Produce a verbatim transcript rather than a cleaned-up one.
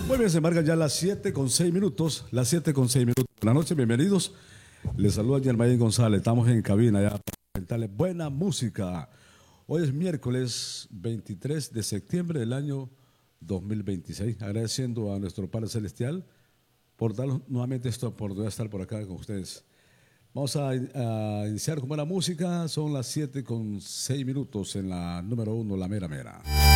Muy bien, se marcan ya las siete con seis minutos. Las siete con seis minutos. Buenas noches, bienvenidos. Les saluda Germain González. Estamos en cabina ya para presentarles buena música. Hoy es miércoles veintitrés de septiembre del año dos mil veintiséis. Agradeciendo a nuestro Padre Celestial por darnos nuevamente esta oportunidad de estar por acá con ustedes. Vamos a, a iniciar con buena música. Son las siete con seis minutos en la número uno, La Mera Mera.